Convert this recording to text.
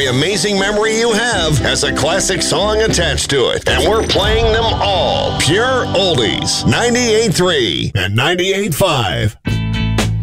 amazing memory you have has a classic song attached to it. And we're playing them all. Pure oldies. 98.3 and 98.5.